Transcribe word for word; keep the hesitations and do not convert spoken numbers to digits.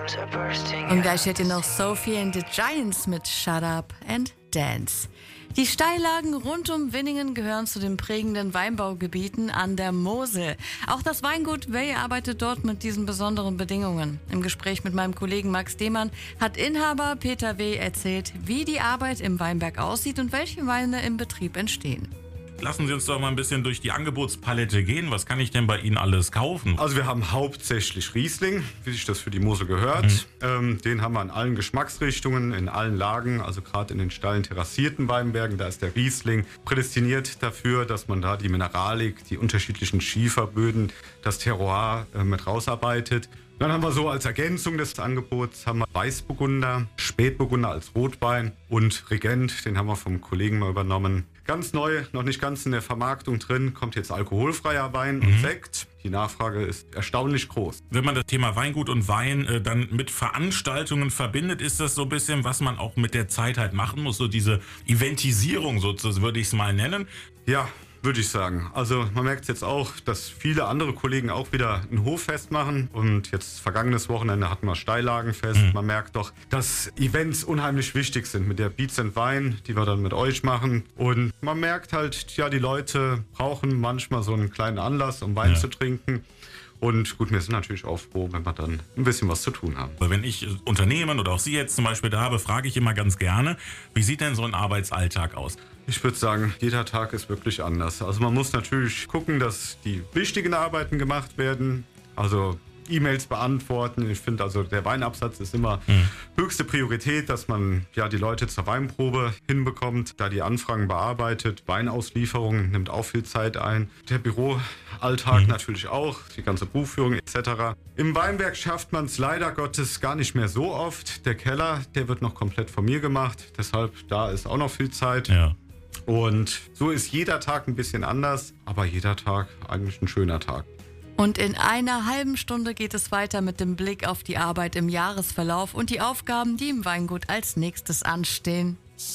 Und gleich hört ihr noch Sophie and the Giants mit Shut Up and Dance. Die Steillagen rund um Winningen gehören zu den prägenden Weinbaugebieten an der Mosel. Auch das Weingut Wey arbeitet dort mit diesen besonderen Bedingungen. Im Gespräch mit meinem Kollegen Max Demann hat Inhaber Peter Wey erzählt, wie die Arbeit im Weinberg aussieht und welche Weine im Betrieb entstehen. Lassen Sie uns doch mal ein bisschen durch die Angebotspalette gehen. Was kann ich denn bei Ihnen alles kaufen? Also wir haben hauptsächlich Riesling, wie sich das für die Mosel gehört. Mhm. Ähm, den haben wir in allen Geschmacksrichtungen, in allen Lagen, also gerade in den steilen terrassierten Weinbergen. Da ist der Riesling prädestiniert dafür, dass man da die Mineralik, die unterschiedlichen Schieferböden, das Terroir äh, mit rausarbeitet. Dann haben wir so als Ergänzung des Angebots haben wir Weißburgunder, Spätburgunder als Rotwein und Regent, den haben wir vom Kollegen mal übernommen. Ganz neu, noch nicht ganz in der Vermarktung drin, kommt jetzt alkoholfreier Wein mhm. und Sekt. Die Nachfrage ist erstaunlich groß. Wenn man das Thema Weingut und Wein äh, dann mit Veranstaltungen verbindet, ist das so ein bisschen, was man auch mit der Zeit halt machen muss, so diese Eventisierung, so würde ich es mal nennen. Ja, würde ich sagen. Also man merkt jetzt auch, dass viele andere Kollegen auch wieder ein Hoffest machen. Und jetzt vergangenes Wochenende hatten wir Steillagenfest. Mhm. Man merkt doch, dass Events unheimlich wichtig sind mit der Beats and Wine, die wir dann mit euch machen. Und man merkt halt, ja, die Leute brauchen manchmal so einen kleinen Anlass, um Wein ja. zu trinken. Und gut, wir sind natürlich auch froh, wenn wir dann ein bisschen was zu tun haben. Wenn ich Unternehmen oder auch Sie jetzt zum Beispiel da habe, frage ich immer ganz gerne, wie sieht denn so ein Arbeitsalltag aus? Ich würde sagen, jeder Tag ist wirklich anders. Also man muss natürlich gucken, dass die wichtigen Arbeiten gemacht werden. Also E-Mails beantworten. Ich finde also, der Weinabsatz ist immer mhm. höchste Priorität, dass man ja die Leute zur Weinprobe hinbekommt, da die Anfragen bearbeitet. Weinauslieferung nimmt auch viel Zeit ein. Der Büroalltag mhm. natürlich auch, die ganze Buchführung et cetera. Im Weinberg schafft man es leider Gottes gar nicht mehr so oft. Der Keller, der wird noch komplett von mir gemacht. Deshalb, da ist auch noch viel Zeit. Ja. Und so ist jeder Tag ein bisschen anders, aber jeder Tag eigentlich ein schöner Tag. Und in einer halben Stunde geht es weiter mit dem Blick auf die Arbeit im Jahresverlauf und die Aufgaben, die im Weingut als nächstes anstehen.